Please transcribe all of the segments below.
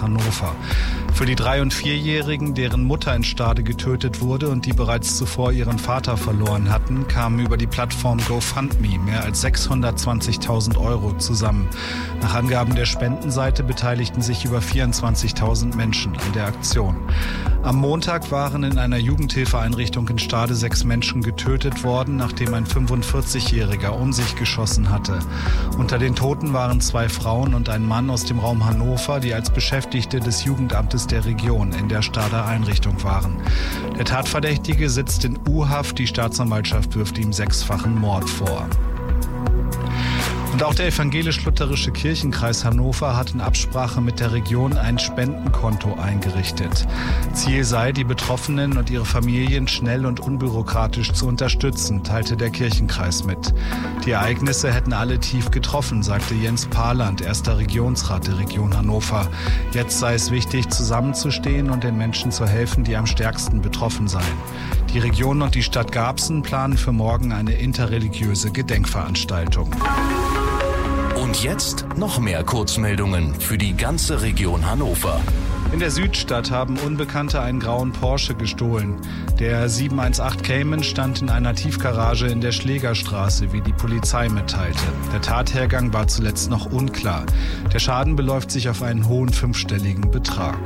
Hannover. Für die 3- und 4-Jährigen, deren Mutter in Stade getötet wurde und die bereits zuvor ihren Vater verloren hatten, kamen über die Plattform GoFundMe mehr als 620.000 Euro zusammen. Nach Angaben der Spendenseite beteiligten sich über 24.000 Menschen an der Aktion. Am Montag waren in einer Jugendhilfeeinrichtung in Stade 6 Menschen getötet worden, nachdem ein 45-Jähriger um sich geschossen hatte. Unter den Toten waren 2 Frauen und ein Mann aus dem Raum Hannover, die als Beschäftigte des Jugendamtes der Region in der Stader Einrichtung waren. Der Tatverdächtige sitzt in U-Haft, die Staatsanwaltschaft wirft ihm 6-fachen Mord vor. Und auch der evangelisch-lutherische Kirchenkreis Hannover hat in Absprache mit der Region ein Spendenkonto eingerichtet. Ziel sei, die Betroffenen und ihre Familien schnell und unbürokratisch zu unterstützen, teilte der Kirchenkreis mit. Die Ereignisse hätten alle tief getroffen, sagte Jens Paland, erster Regionsrat der Region Hannover. Jetzt sei es wichtig, zusammenzustehen und den Menschen zu helfen, die am stärksten betroffen seien. Die Region und die Stadt Garbsen planen für morgen eine interreligiöse Gedenkveranstaltung. Und jetzt noch mehr Kurzmeldungen für die ganze Region Hannover. In der Südstadt haben Unbekannte einen grauen Porsche gestohlen. Der 718 Cayman stand in einer Tiefgarage in der Schlägerstraße, wie die Polizei mitteilte. Der Tathergang war zuletzt noch unklar. Der Schaden beläuft sich auf einen hohen 5-stelligen Betrag.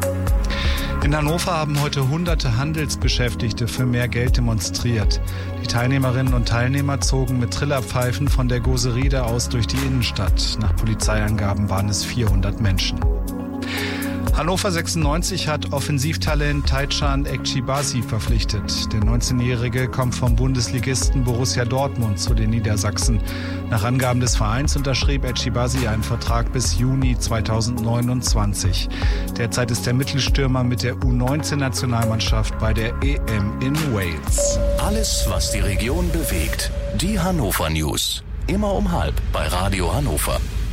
In Hannover haben heute hunderte Handelsbeschäftigte für mehr Geld demonstriert. Die Teilnehmerinnen und Teilnehmer zogen mit Trillerpfeifen von der Goseriede aus durch die Innenstadt. Nach Polizeiangaben waren es 400 Menschen. Hannover 96 hat Offensivtalent Taichan Ekchibasi verpflichtet. Der 19-Jährige kommt vom Bundesligisten Borussia Dortmund zu den Niedersachsen. Nach Angaben des Vereins unterschrieb Ekchibasi einen Vertrag bis Juni 2029. Derzeit ist der Mittelstürmer mit der U19-Nationalmannschaft bei der EM in Wales. Alles, was die Region bewegt. Die Hannover News. Immer um 12:30 bei Radio Hannover.